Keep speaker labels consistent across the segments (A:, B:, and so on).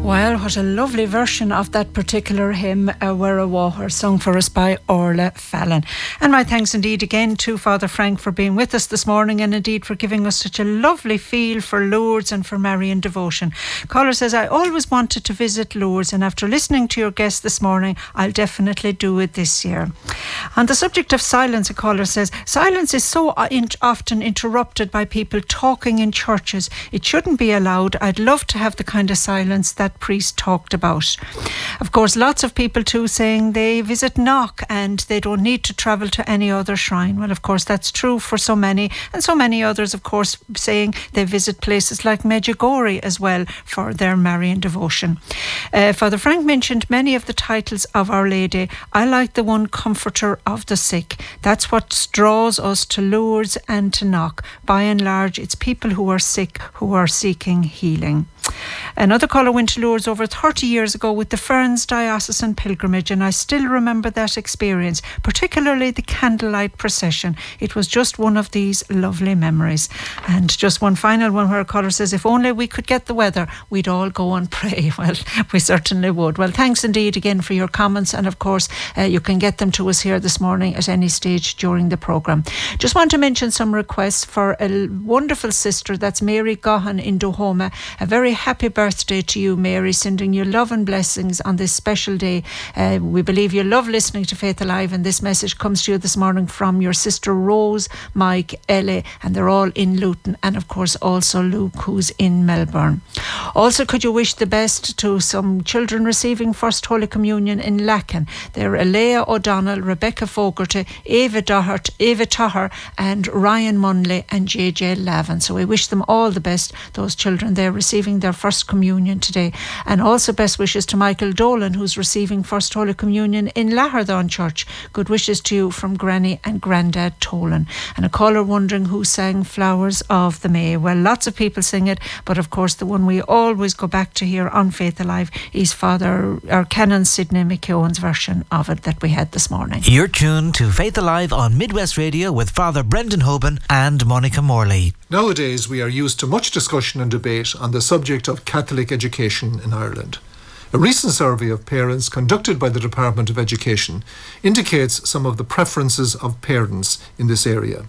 A: Well, what a lovely version of that particular hymn, Where a Water, sung for us by Orla Fallon. And my thanks indeed again to Father Frank for being with us this morning, and indeed for giving us such a lovely feel for Lourdes and for Marian devotion. Caller says, I always wanted to visit Lourdes, and after listening to your guest this morning, I'll definitely do it this year. On the subject of silence, a caller says, silence is so often interrupted by people talking in churches. It shouldn't be allowed. I'd love to have the kind of silence that priest talked about. Of course, lots of people too saying they visit Knock and they don't need to travel to any other shrine. Well, of course, that's true for so many, and so many others, of course, saying they visit places like Medjugorje as well for their Marian devotion. Father Frank mentioned many of the titles of Our Lady. I like the one Comforter of the Sick. That's what draws us to Lourdes and to Knock. By and large, it's people who are sick who are seeking healing. Another caller went to Lourdes over 30 years ago with the Ferns Diocesan Pilgrimage, and I still remember that experience, particularly the candlelight procession. It was just one of these lovely memories. And just one final one where a caller says, if only we could get the weather, we'd all go and pray. Well, we certainly would. Well, thanks indeed again for your comments, and of course you can get them to us here this morning at any stage during the programme. Just want to mention some requests for a wonderful sister, that's Mary Gahan in Dohoma. A very happy birthday to you, Mary, sending you love and blessings on this special day. We believe you love listening to Faith Alive, and this message comes to you this morning from your sister Rose, Mike, Ellie, and they're all in Luton, and of course also Luke, who's in Melbourne. Also, could you wish the best to some children receiving First Holy Communion in Lacken? They're Alea O'Donnell, Rebecca Fogarty, Ava Doherty, Ava Tahar, and Ryan Munley and JJ Lavin. So we wish them all the best, those children. They're receiving their First Communion today. And also best wishes to Michael Dolan, who's receiving First Holy Communion in Lahardon Church. Good wishes to you from Granny and Grandad Tolan. And a caller wondering who sang Flowers of the May. Well, lots of people sing it, but of course the one we always go back to here on Faith Alive is Canon Sidney McKeown's version of it that we had this morning.
B: You're tuned to Faith Alive on Midwest Radio with Father Brendan Hoban and Monica Morley.
C: Nowadays we are used to much discussion and debate on the subject of Catholic education in Ireland. A recent survey of parents conducted by the Department of Education indicates some of the preferences of parents in this area.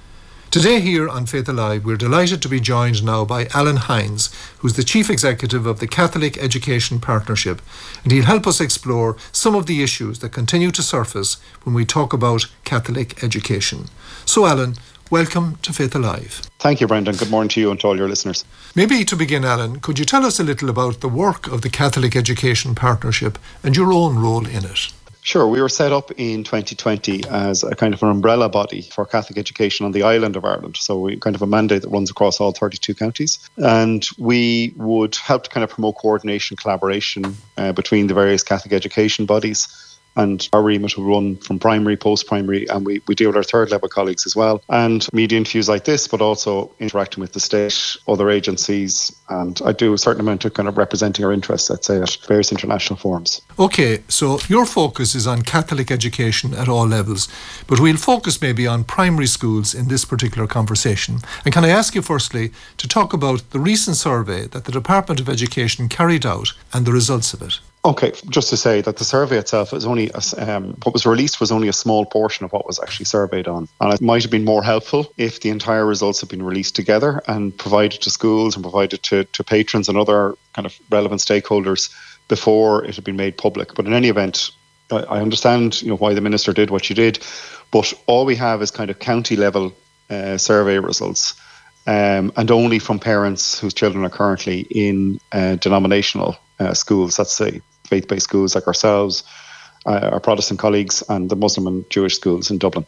C: Today here on Faith Alive, we're delighted to be joined now by Alan Hines, who's the Chief Executive of the Catholic Education Partnership, and he'll help us explore some of the issues that continue to surface when we talk about Catholic education. So Alan, welcome to Faith Alive.
D: Thank you, Brendan. Good morning to you and to all your listeners.
C: Maybe to begin, Alan, could you tell us a little about the work of the Catholic Education Partnership and your own role in it?
D: Sure. We were set up in 2020 as a kind of an umbrella body for Catholic education on the island of Ireland. So we kind of a mandate that runs across all 32 counties. And we would help to kind of promote coordination, collaboration between the various Catholic education bodies. And our remit will run from primary, post-primary, and we deal with our third level colleagues as well. And media interviews like this, but also interacting with the state, other agencies, and I do a certain amount of kind of representing our interests, let's say, at various international forums.
C: Okay, so your focus is on Catholic education at all levels, but we'll focus maybe on primary schools in this particular conversation. And can I ask you firstly to talk about the recent survey that the Department of Education carried out and the results of it?
D: Okay, just to say that the survey itself is only, what was released was only a small portion of what was actually surveyed on. And it might have been more helpful if the entire results had been released together and provided to schools and provided to patrons and other kind of relevant stakeholders before it had been made public. But in any event, I understand why the Minister did what she did, but all we have is kind of county level survey results and only from parents whose children are currently in denominational schools, let's say faith-based schools like ourselves, our Protestant colleagues, and the Muslim and Jewish schools in Dublin.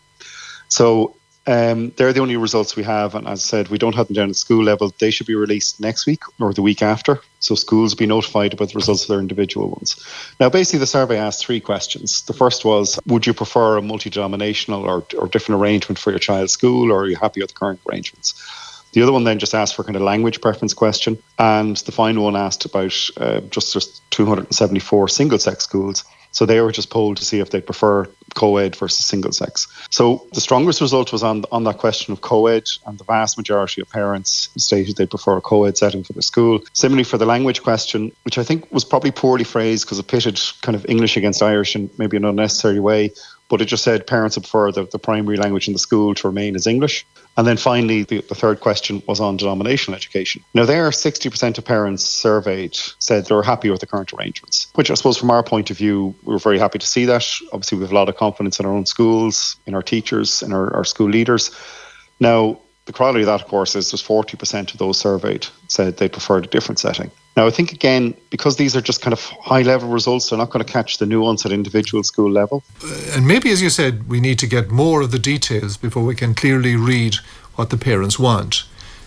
D: So they're the only results we have, and as I said, we don't have them down at school level. They should be released next week or the week after, so schools will be notified about the results of their individual ones. Now, basically, the survey asked 3 questions. The first was, would you prefer a multi-denominational or different arrangement for your child's school, or are you happy with the current arrangements? The other one then just asked for kind of language preference question. And the final one asked about just 274 single-sex schools. So they were just polled to see if they prefer co-ed versus single sex. So the strongest result was on that question of co-ed, and the vast majority of parents stated they prefer a co-ed setting for their school. Similarly for the language question, which I think was probably poorly phrased because it pitted kind of English against Irish in maybe an unnecessary way, but it just said parents would prefer the primary language in the school to remain as English. And then finally, the third question was on denominational education. Now there, 60% of parents surveyed said they were happy with the current arrangements, which I suppose from our point of view, we were very happy to see that. Obviously, we have a lot of confidence in our own schools, in our teachers, in our school leaders. Now, the corollary of that, of course, is just 40% of those surveyed said they preferred a different setting. Now, I think, again, because these are just kind of high-level results, they're not going to catch the nuance at individual school level.
C: And maybe, as you said, we need to get more of the details before we can clearly read what the parents want.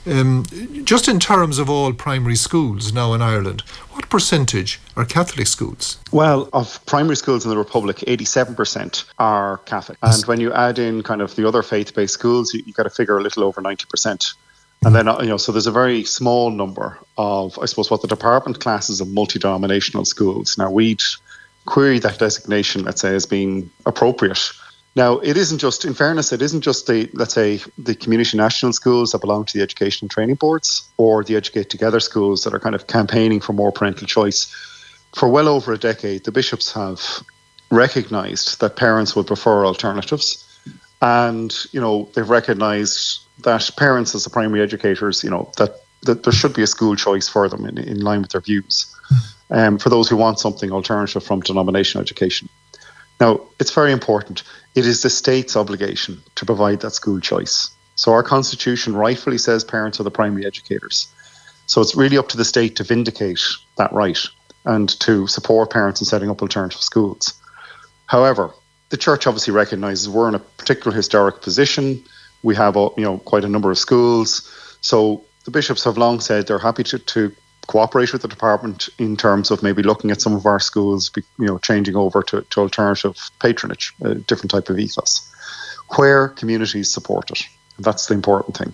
C: Just in terms of all primary schools now in Ireland, what percentage are Catholic schools?
D: Well, of primary schools in the Republic, 87% are Catholic. And when you add in kind of the other faith-based schools, you've got to figure a little over 90%. And then, so there's a very small number of, I suppose, what the department classes of multi-denominational schools. Now, we'd query that designation, let's say, as being appropriate. Now, it isn't just, in fairness, it isn't just the community national schools that belong to the education and training boards or the Educate Together schools that are kind of campaigning for more parental choice. For well over a decade, the bishops have recognised that parents would prefer alternatives. And, they've recognised that parents as the primary educators, that there should be a school choice for them in line with their views, for those who want something alternative from denominational education. Now, it's very important. It is the state's obligation to provide that school choice. So our constitution rightfully says parents are the primary educators. So it's really up to the state to vindicate that right and to support parents in setting up alternative schools. However, the church obviously recognises we're in a particular historic position. We have, quite a number of schools. So the bishops have long said they're happy to cooperate with the department in terms of maybe looking at some of our schools, changing over to alternative patronage, a different type of ethos, where communities support it. That's the important thing.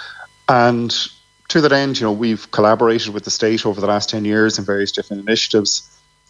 D: And to that end, we've collaborated with the state over the last 10 years in various different initiatives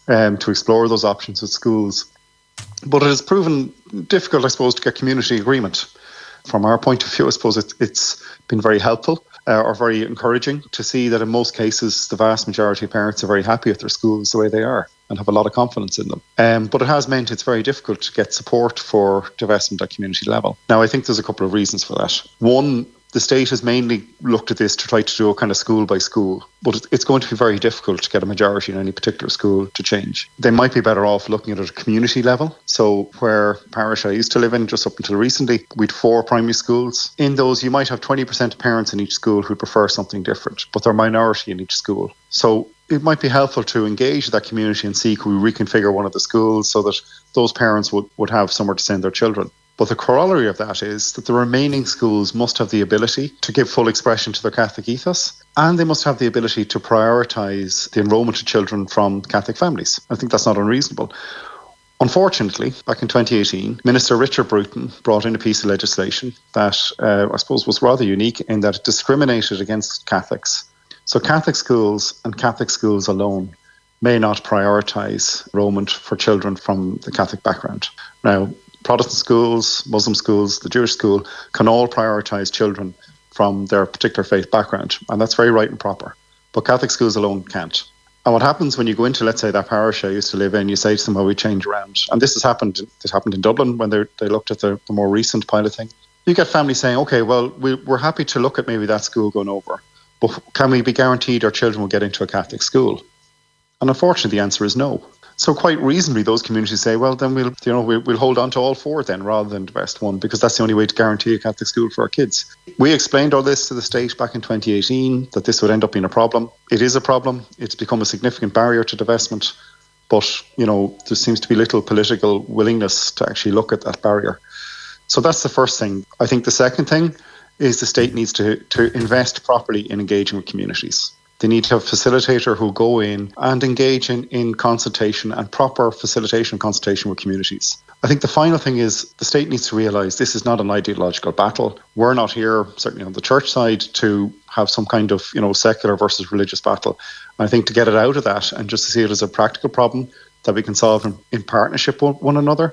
D: to explore those options with schools. But it has proven difficult, I suppose, to get community agreement. From our point of view, I suppose it's been very helpful or very encouraging to see that in most cases, the vast majority of parents are very happy with their schools the way they are and have a lot of confidence in them. But it has meant it's very difficult to get support for divestment at community level. Now, I think there's a couple of reasons for that. One, the state has mainly looked at this to try to do a kind of school by school, but it's going to be very difficult to get a majority in any particular school to change. They might be better off looking at it at a community level. So where parish I used to live in, just up until recently, we'd 4 primary schools. In those, you might have 20% of parents in each school who prefer something different, but they're a minority in each school. So it might be helpful to engage that community and see could we reconfigure one of the schools so that those parents would have somewhere to send their children. But the corollary of that is that the remaining schools must have the ability to give full expression to their Catholic ethos, and they must have the ability to prioritise the enrolment of children from Catholic families. I think that's not unreasonable. Unfortunately, back in 2018, Minister Richard Bruton brought in a piece of legislation that I suppose was rather unique in that it discriminated against Catholics. So Catholic schools and Catholic schools alone may not prioritise enrolment for children from the Catholic background. Now, Protestant schools, Muslim schools, the Jewish school can all prioritise children from their particular faith background, and that's very right and proper. But Catholic schools alone can't. And what happens when you go into, let's say, that parish I used to live in, you say to them, well, we change around. And this happened in Dublin when they looked at the more recent pilot thing. You get families saying, okay, well, we're happy to look at maybe that school going over, but can we be guaranteed our children will get into a Catholic school? And unfortunately, the answer is no. So quite reasonably, those communities say, well, then we'll hold on to all 4 then rather than divest one, because that's the only way to guarantee a Catholic school for our kids. We explained all this to the state back in 2018, that this would end up being a problem. It is a problem. It's become a significant barrier to divestment. But, there seems to be little political willingness to actually look at that barrier. So that's the first thing. I think the second thing is the state needs to invest properly in engaging with communities. They need to have a facilitator who go in and engage in consultation and proper facilitation and consultation with communities. I think the final thing is the state needs to realise this is not an ideological battle. We're not here, certainly on the church side, to have some kind of secular versus religious battle. And I think to get it out of that and just to see it as a practical problem that we can solve in partnership with one another,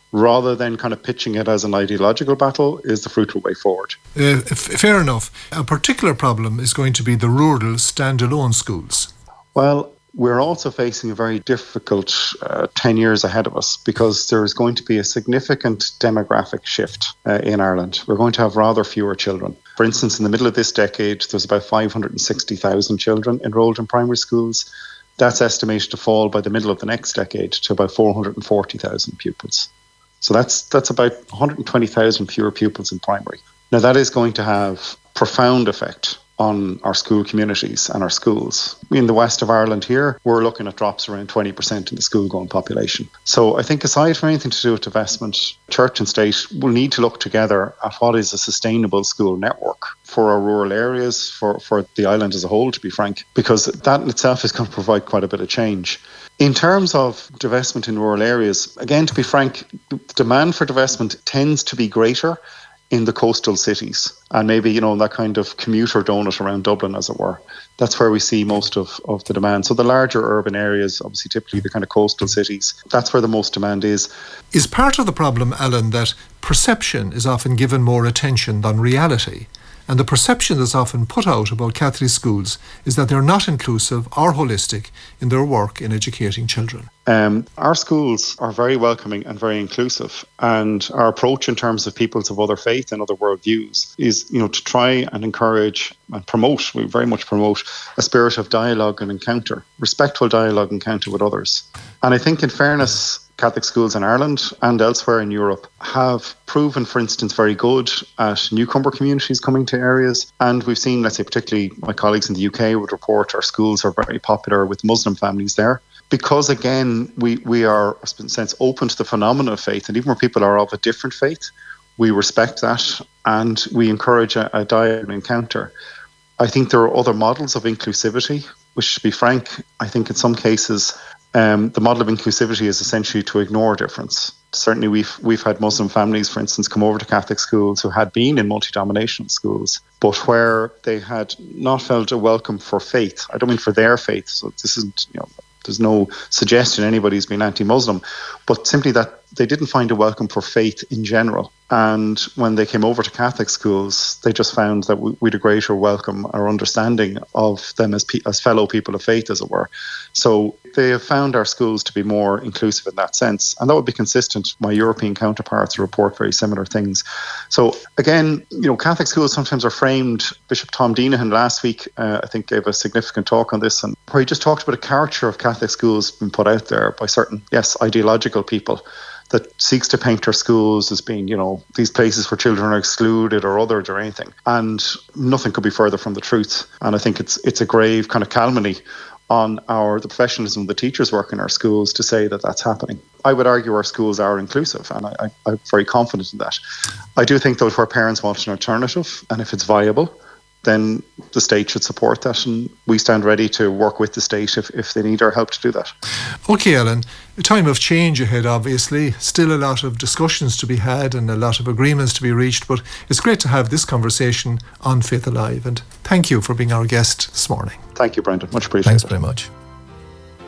D: rather than kind of pitching it as an ideological battle, is the fruitful way forward.
C: Fair enough. A particular problem is going to be the rural standalone schools.
D: Well, we're also facing a very difficult 10 years ahead of us, because there is going to be a significant demographic shift in Ireland. We're going to have rather fewer children. For instance, in the middle of this decade, there's about 560,000 children enrolled in primary schools. That's estimated to fall by the middle of the next decade to about 440,000 pupils. So that's about 120,000 fewer pupils in primary. Now, that is going to have profound effect on our school communities and our schools. In the west of Ireland here, we're looking at drops around 20% in the school-going population. So I think aside from anything to do with divestment, church and state will need to look together at what is a sustainable school network for our rural areas, for the island as a whole, to be frank, because that in itself is going to provide quite a bit of change. In terms of divestment in rural areas, again, to be frank, the demand for divestment tends to be greater in the coastal cities, and maybe, that kind of commuter donut around Dublin, as it were. That's where we see most of the demand. So the larger urban areas, obviously typically the kind of coastal cities, that's where the most demand is.
C: Is part of the problem, Alan, that perception is often given more attention than reality? And the perception that's often put out about Catholic schools is that they're not inclusive or holistic in their work in educating children.
D: Our schools are very welcoming and very inclusive, and our approach in terms of peoples of other faith and other worldviews is, to try and encourage and promote, we very much promote a spirit of dialogue and encounter, respectful dialogue and encounter with others. And I think, in fairness, Catholic schools in Ireland and elsewhere in Europe have proven, for instance, very good at newcomer communities coming to areas. And we've seen, let's say, particularly my colleagues in the UK would report our schools are very popular with Muslim families there. Because, again, we are, in a sense, open to the phenomena of faith. And even where people are of a different faith, we respect that and we encourage a dialogue and encounter. I think there are other models of inclusivity, which, to be frank, I think in some cases, the model of inclusivity is essentially to ignore difference. Certainly we've had Muslim families, for instance, come over to Catholic schools who had been in multi-denominational schools, but where they had not felt a welcome for faith. I don't mean for their faith, so this isn't, there's no suggestion anybody's been anti-Muslim, but simply that they didn't find a welcome for faith in general. And when they came over to Catholic schools, they just found that we'd a greater welcome or understanding of them as fellow people of faith, as it were. So they have found our schools to be more inclusive in that sense. And that would be consistent. My European counterparts report very similar things. So again, Catholic schools sometimes are framed. Bishop Tom Deenahan last week, I think, gave a significant talk on this, and where he just talked about a caricature of Catholic schools being put out there by certain, ideological people, that seeks to paint our schools as being, these places where children are excluded or othered or anything. And nothing could be further from the truth. And I think it's a grave kind of calumny on the professionalism of the teachers work in our schools to say that that's happening. I would argue our schools are inclusive, and I'm very confident in that. I do think, though, where parents want an alternative, and if it's viable, then the state should support that, and we stand ready to work with the state if they need our help to do that.
C: OK, Alan, a time of change ahead, obviously. Still a lot of discussions to be had and a lot of agreements to be reached, but it's great to have this conversation on Faith Alive, and thank you for being our guest this morning.
D: Thank you, Brendan. Much appreciated.
C: Thanks very much.